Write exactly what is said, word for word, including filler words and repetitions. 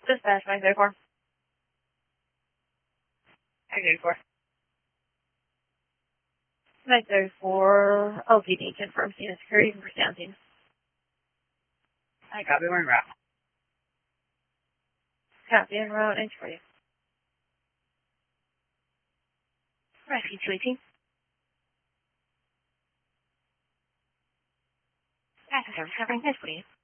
Dispatch nine thirty-four. nine thirty-four. nine thirty-four, L T D confirms unit security for standing. I copy, we're en route. Copy, en route, inch for you. Rescue two eighteen. Passenger service covering this, please.